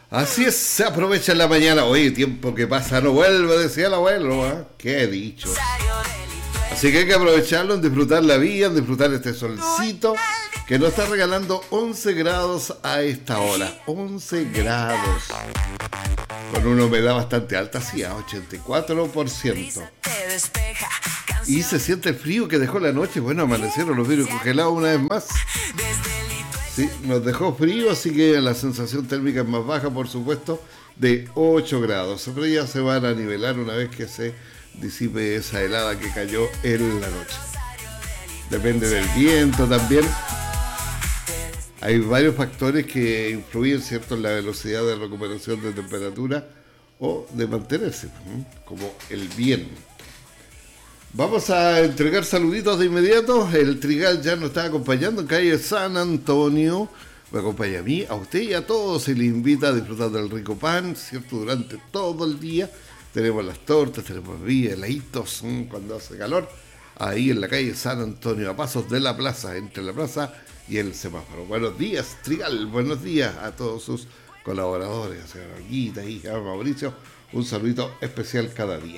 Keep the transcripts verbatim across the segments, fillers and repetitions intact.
Así es, se aprovecha en la mañana. Oye, tiempo que pasa no vuelve, decía el abuelo, ¿eh? ¿Qué he dicho? Así que hay que aprovecharlo, en disfrutar la vida, en disfrutar este solcito que nos está regalando once grados a esta hora. once grados. Con una humedad bastante alta, sí, a ochenta y cuatro por ciento. Y se siente el frío que dejó la noche. Bueno, amanecieron los vidrios congelados una vez más. Sí, nos dejó frío, así que la sensación térmica es más baja, por supuesto, de ocho grados. Pero ya se van a nivelar una vez que se disipe esa helada que cayó en la noche. Depende del viento también. Hay varios factores que influyen, ¿cierto?, en la velocidad de recuperación de temperatura o de mantenerse, como el viento. Vamos a entregar saluditos de inmediato. El Trigal ya nos está acompañando en calle San Antonio. Me acompaña a mí, a usted y a todos. Y le invita a disfrutar del rico pan, ¿cierto? Durante todo el día. Tenemos las tortas, tenemos vías, heladitos cuando hace calor. Ahí en la calle San Antonio, a pasos de la plaza, entre la plaza y el semáforo. Buenos días, Trigal. Buenos días a todos sus colaboradores, a señora Olguita y a Mauricio. Un saludito especial cada día.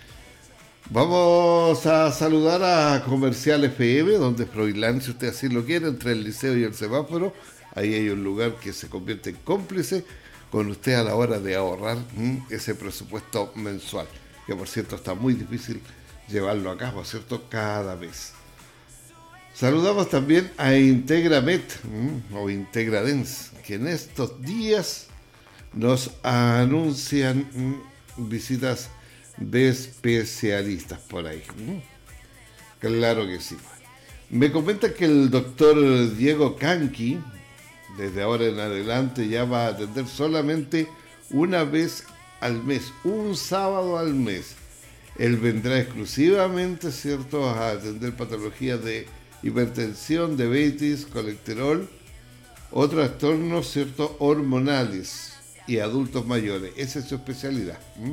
Vamos a saludar a Comercial F M, donde es Froilán, si usted así lo quiere, entre el liceo y el semáforo. Ahí hay un lugar que se convierte en cómplice con usted a la hora de ahorrar ¿m? ese presupuesto mensual, que por cierto está muy difícil llevarlo a cabo, ¿cierto?, cada mes. Saludamos también a Integramet ¿m? o Integradens, que en estos días nos anuncian ¿m? visitas de especialistas por ahí. Claro que sí. Me comentan que el doctor Diego Canqui, desde ahora en adelante, ya va a atender solamente una vez al mes, un sábado al mes. Él vendrá exclusivamente, ¿cierto?, a atender patologías de hipertensión, diabetes, colesterol, o trastornos, ¿cierto?, hormonales y adultos mayores. Esa es su especialidad. ¿Mm?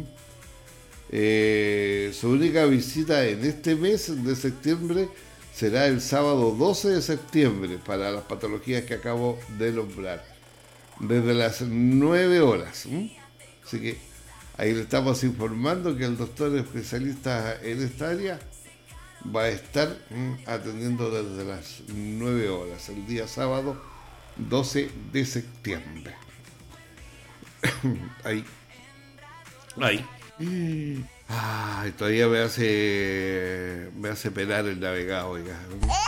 Eh, su única visita en este mes de septiembre será el sábado doce de septiembre para las patologías que acabo de nombrar, desde las nueve horas. ¿Mm? Así que ahí le estamos informando que el doctor especialista en esta área va a estar ¿m? atendiendo desde las nueve horas, el día sábado doce de septiembre. Ahí. Ahí. Ay, todavía me hace me hace penar el navegado, oiga.